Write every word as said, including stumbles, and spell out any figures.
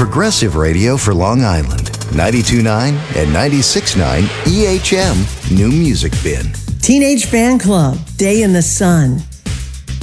Progressive radio for Long Island. ninety-two point nine and ninety-six point nine E H M New Music Bin. Teenage Fan Club, Day in the Sun.